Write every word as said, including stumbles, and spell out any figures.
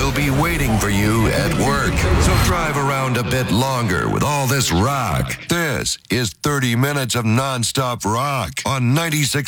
will be waiting for you at work. So drive around a bit longer with all this rock. This is thirty minutes of nonstop rock on ninety-six